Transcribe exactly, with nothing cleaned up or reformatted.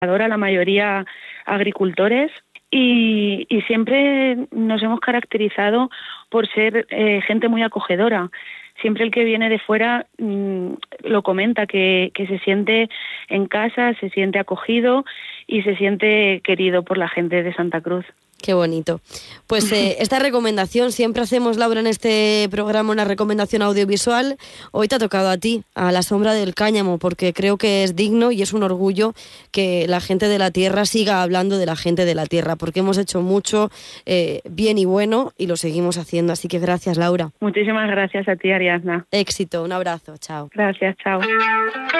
la mayoría agricultores, y, y siempre nos hemos caracterizado por ser eh, gente muy acogedora. Siempre el que viene de fuera mmm, lo comenta, que, que se siente en casa, se siente acogido y se siente querido por la gente de Santa Cruz. Qué bonito. Pues eh, esta recomendación, siempre hacemos, Laura, en este programa una recomendación audiovisual. Hoy te ha tocado a ti, a La sombra del cáñamo, porque creo que es digno y es un orgullo que la gente de la tierra siga hablando de la gente de la tierra, porque hemos hecho mucho eh, bien y bueno y lo seguimos haciendo. Así que gracias, Laura. Muchísimas gracias a ti, Ariadna. Éxito, un abrazo, chao. Gracias, chao.